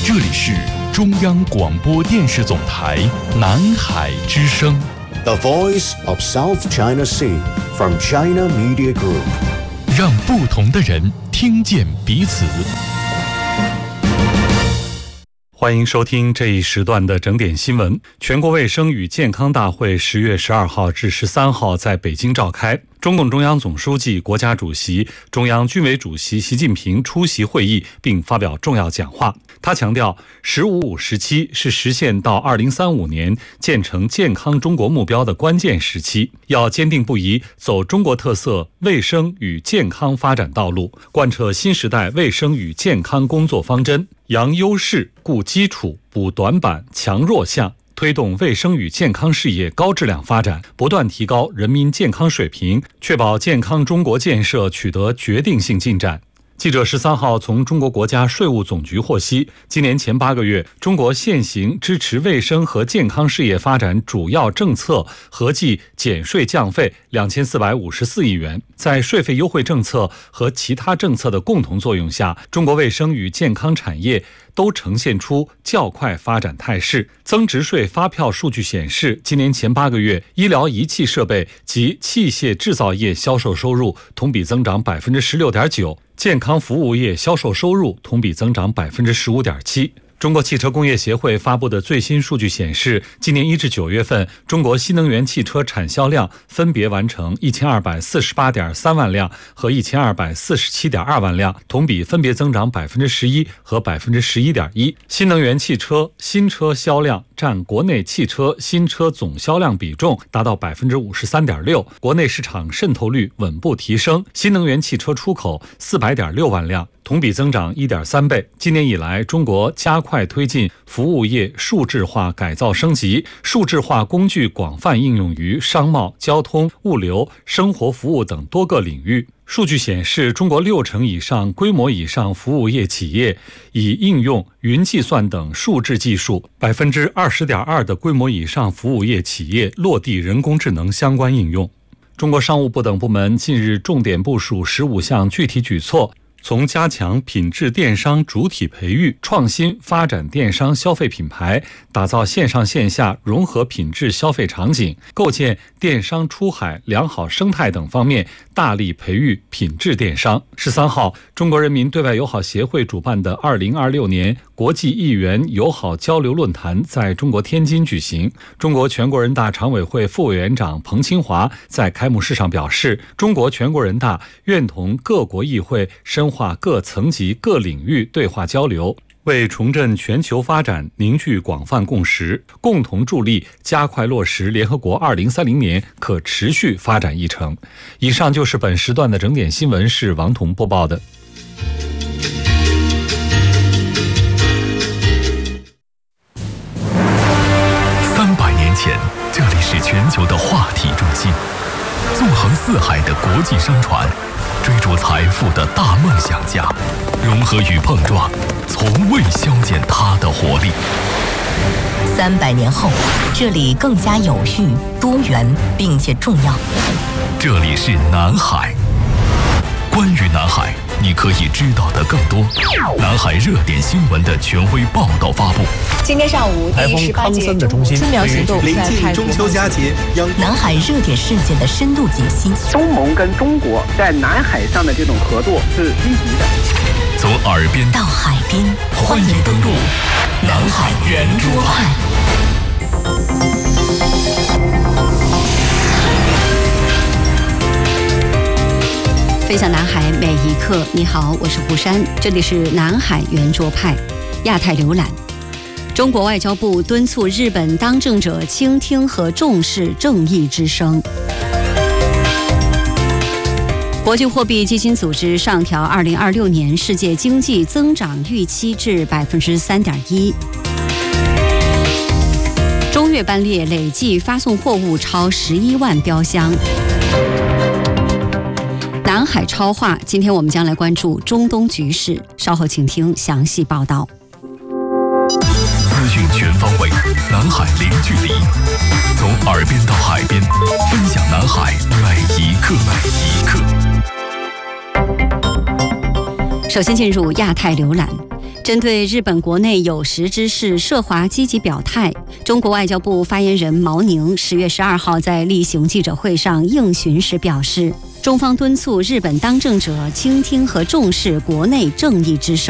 这里是中央广播电视总台南海之声 The Voice of South China Sea from China Media Group， 让不同的人听见彼此。欢迎收听这一时段的整点新闻。全国卫生与健康大会10月12号至13号在北京召开，中共中央总书记、国家主席、中央军委主席习近平出席会议并发表重要讲话。他强调，“15-5时期是实现到2035年建成健康中国目标的关键时期，要坚定不移走中国特色卫生与健康发展道路，贯彻新时代卫生与健康工作方针，扬优势、固基础、补短板、强弱项，推动卫生与健康事业高质量发展，不断提高人民健康水平，确保健康中国建设取得决定性进展。记者13号从中国国家税务总局获悉，今年前8个月，中国现行支持卫生和健康事业发展主要政策合计减税降费2454亿元。在税费优惠政策和其他政策的共同作用下，中国卫生与健康产业都呈现出较快发展态势。增值税发票数据显示，今年前8个月，医疗仪器设备及器械制造业销售收入同比增长 16.9%， 健康服务业销售收入同比增长 15.7%。中国汽车工业协会发布的最新数据显示，今年1至9月份，中国新能源汽车产销量分别完成1248.3万辆和1247.2万辆，同比分别增长 11% 和 11.1%。新能源汽车新车销量占国内汽车新车总销量比重达到 53.6%， 国内市场渗透率稳步提升，新能源汽车出口400.6万辆，同比增长 1.3倍。今年以来，中国加快推进服务业数字化改造升级，数字化工具广泛应用于商贸、交通、物流、生活服务等多个领域。数据显示，中国60%以上、规模以上服务业企业已应用云计算等数字技术，20.2%的规模以上服务业企业落地人工智能相关应用。中国商务部等部门近日重点部署15项具体举措，从加强品质电商主体培育、创新发展电商消费品牌，打造线上线下融合品质消费场景，构建电商出海良好生态等方面，大力培育品质电商。13号，中国人民对外友好协会主办的2026年国际议员友好交流论坛在中国天津举行。中国全国人大常委会副委员长彭清华在开幕式上表示，中国全国人大愿同各国议会深化各层级各领域对话交流，为重振全球发展凝聚广泛共识，共同助力加快落实联合国2030年可持续发展议程。以上就是本时段的整点新闻，是王彤播报的。300年前，这里是全球的话题中心，纵横四海的国际商船，追逐财富的大梦想家，融合与碰撞，从未消减它的活力。 300年后，这里更加有序、多元，并且重要。 这里是南海。关于南海，你可以知道的更多。南海热点新闻的权威报道发布。 今天上午，第18届中国春苗行动临近中秋佳节， 南海热点事件的深度解析。 东盟跟中国在南海上的这种合作是积极的。 从耳边到海边，欢迎登陆南海圆桌派。 分享南海每一刻。你好，我是胡珊，这里是南海圆桌派亚太浏览。中国外交部敦促日本当政者倾听和重视正义之声。国际货币基金组织上调2026年世界经济增长预期至 3.1%。中越班列累计发送货物超11万标箱。南海超话，今天我们将来关注中东局势，稍后请听详细报道。 资讯全方位，南海零距离，从耳边到海边，分享南海每一刻。首先进入亚太浏览。 针对日本国内有识之士涉华积极表态，中国外交部发言人毛宁10月12号在例行记者会上应询时表示，中方敦促日本当政者倾听和重视国内正义之声。